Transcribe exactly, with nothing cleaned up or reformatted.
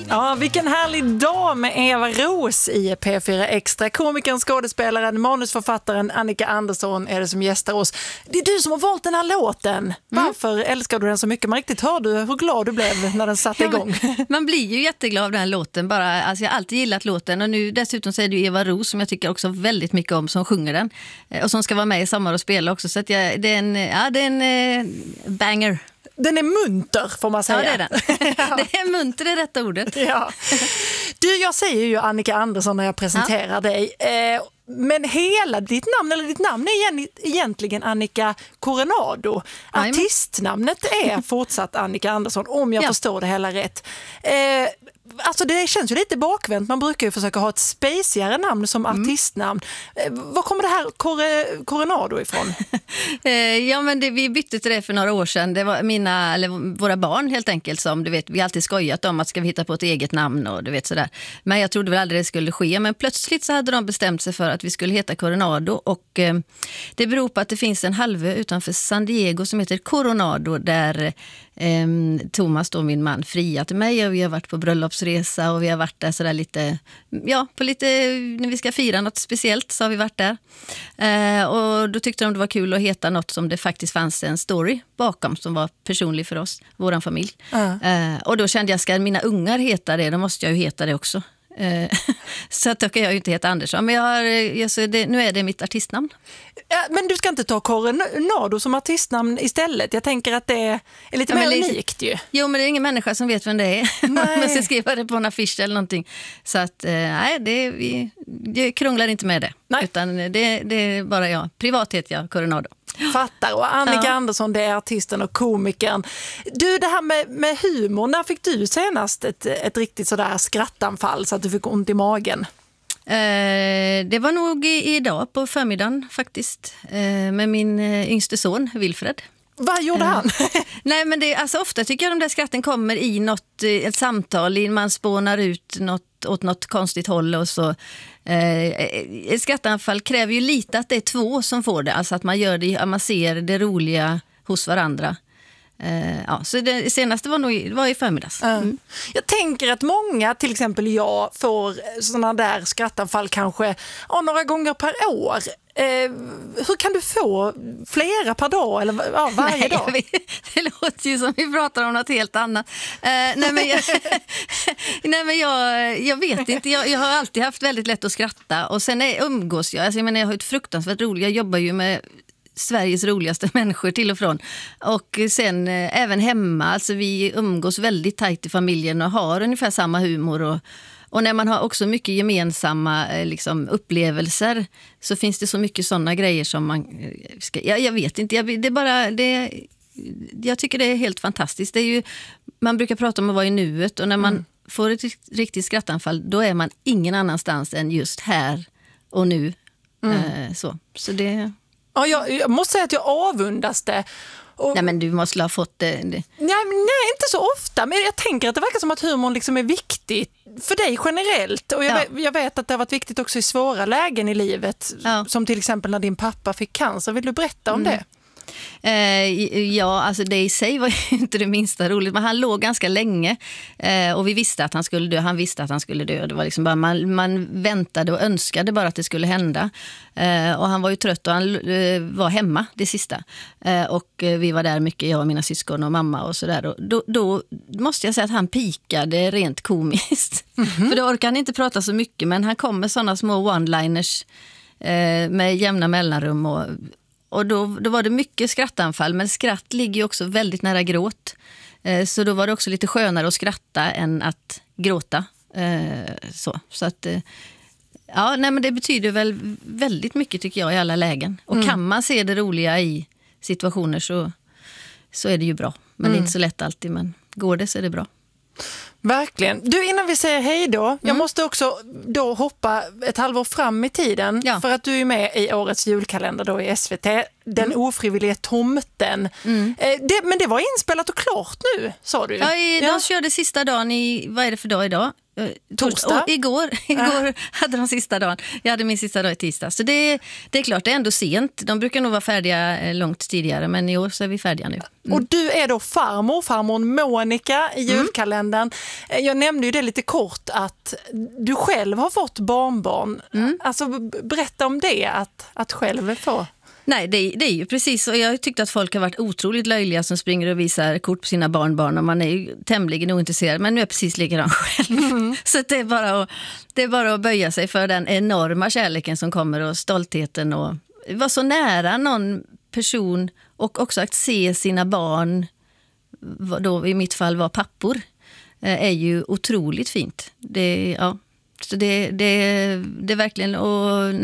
Ja, vilken härlig dag med Eva Ros i P fyra Extra. Komikern, skådespelaren, manusförfattaren Annika Andersson är det som gästar oss. Det är du som har valt den här låten. Varför mm. älskar du den så mycket? Man riktigt hör du hur glad du blev när den satte igång. Man blir ju jätteglad av den här låten. Bara, alltså jag har alltid gillat låten och nu dessutom så är det ju Eva Ros som jag tycker också väldigt mycket om som sjunger den. Och som ska vara med i Sommar och spela också. Så att jag, det är en, ja, det är en eh, banger. Den är munter får man säga. Ja, det är den. Det är munter, det är rätta ordet. Ja. Du, jag säger ju Annika Andersson när jag presenterar ja. dig. Eh, men hela ditt namn, eller ditt namn är egentligen Annika Coronado. Artistnamnet är fortsatt Annika Andersson, om jag ja. förstår det hela rätt. Eh, Alltså det känns ju lite bakvänt. Man brukar ju försöka ha ett spacigare namn som artistnamn. Mm. Var kommer det här Cor- Coronado ifrån? ja, men det, vi bytte till det för några år sedan. Det var mina, eller våra barn helt enkelt som, du vet, vi har alltid skojat om att ska vi hitta på ett eget namn och du vet sådär. Men jag trodde väl aldrig det skulle ske. Men plötsligt så hade de bestämt sig för att vi skulle heta Coronado och eh, det beror på att det finns en halvö utanför San Diego som heter Coronado där eh, Thomas då, min man, friat till mig och vi har varit på bröllopsresa och vi har varit där sådär lite, ja, på lite, när vi ska fira något speciellt så har vi varit där. Eh, och då tyckte de det var kul att heta något som det faktiskt fanns en story bakom som var personlig för oss, våran familj. Uh. Eh, och då kände jag, ska mina ungar heta det, då måste jag ju heta det också. Så att då kan jag ju inte heta Andersson. Men jag har, jag, så det, nu är det mitt artistnamn. Men du ska inte ta Coronado som artistnamn istället? Jag tänker att det är lite ja, mer lite, unikt ju. Jo, men det är ingen människa som vet vem det är. Man ska skriva det på en affisch eller någonting. Så att, nej, det, vi, jag krånglar inte med det. Nej. Utan det, det är bara jag. Privat heter jag Coronado. Fattar. Och Annika ja. Andersson, det är artisten och komikern. Du, det här med, med humor, när fick du senast ett, ett riktigt sådär skrattanfall så att du fick ont i magen? Eh, det var nog i, idag på förmiddagen faktiskt eh, med min eh, yngste son Wilfred. Vad gjorde han? Uh, nej, men det, alltså, ofta tycker jag de där skratten kommer i något, ett samtal, in, man spånar ut något, åt något konstigt håll och så. Uh, ett skrattanfall kräver ju lite att det är två som får det, alltså att man gör det, man ser det roliga hos varandra. Uh, ja, så det senaste var nog var i förmiddags. Mm. Uh, jag tänker att många, till exempel jag, får sådana där skrattanfall kanske ja, några gånger per år. Eh, hur kan du få flera per dag eller ja, varje nej, dag? Vet, det låter ju som vi pratar om något helt annat. Eh, nej, men jag, nej, men jag, jag vet inte. Jag, jag har alltid haft väldigt lätt att skratta och sen är, umgås jag. Alltså, jag menar, jag har ett fruktansvärt roligt. Jag jobbar ju med Sveriges roligaste människor till och från. Och sen eh, även hemma. Alltså, vi umgås väldigt tajt i familjen och har ungefär samma humor och Och när man har också mycket gemensamma liksom, upplevelser så finns det så mycket sådana grejer som man ska... Jag, jag vet inte, jag, det är bara... Det, jag tycker det är helt fantastiskt. Det är ju, man brukar prata om att vara i nuet och när man mm. får ett riktigt skrattanfall då är man ingen annanstans än just här och nu. Mm. Eh, så. så det... Ja, jag, jag måste säga att jag avundas det. Och, nej, men du måste ha fått det. det. Nej, nej, inte så ofta. Men jag tänker att det verkar som att humorn liksom är viktig för dig generellt. Och jag, ja. vet, jag vet att det har varit viktigt också i svåra lägen i livet. Ja. Som till exempel när din pappa fick cancer. Vill du berätta om mm. det? Eh, ja, alltså det i sig var ju inte det minsta roligt. Men han låg ganska länge eh, och vi visste att han skulle dö. Han visste att han skulle dö. Det var liksom bara, man, man väntade och önskade bara att det skulle hända. Eh, och han var ju trött och han eh, var hemma det sista. Eh, och eh, vi var där mycket, jag och mina syskon och mamma och sådär. Då, då måste jag säga att han pikade rent komiskt. Mm-hmm. För då orkar han inte prata så mycket, men han kom med sådana små one-liners eh, med jämna mellanrum och Och då, då var det mycket skrattanfall, men skratt ligger ju också väldigt nära gråt. Eh, så då var det också lite skönare att skratta än att gråta. Eh, så så att, eh, ja, nej, men det betyder väl väldigt mycket tycker jag i alla lägen. Och mm. kan man se det roliga i situationer så, så är det ju bra. Men mm. det är inte så lätt alltid, men går det så är det bra. Verkligen. Du, innan vi säger hej då, mm. jag måste också då hoppa ett halvår fram i tiden ja. för att du är med i årets julkalender då i S V T, Den mm. ofrivilliga tomten. Mm. Eh, det, men det var inspelat och klart nu, sa du. Ja, i, ja. de körde sista dagen i, vad är det för dag idag? Torsdag? Och igår igår äh. hade de sista dagen. Jag hade min sista dag i tisdag. Så det, det är klart, det är ändå sent. De brukar nog vara färdiga långt tidigare, men i år så är vi färdiga nu. Mm. Och du är då farmor, farmor Monica i julkalendern. Mm. Jag nämnde ju det lite kort att du själv har fått barnbarn. Mm. Alltså berätta om det, att, att själv få. Nej, det, det är ju precis så. Jag tyckte att folk har varit otroligt löjliga som springer och visar kort på sina barnbarn och man är ju tämligen ointresserad, men nu är jag precis likadan själv. Mm. Så det är, bara att, det är bara att böja sig för den enorma kärleken som kommer och stoltheten och vara så nära någon person och också att se sina barn, då i mitt fall var pappor, är ju otroligt fint. Det, ja, så det, det, det är verkligen... Och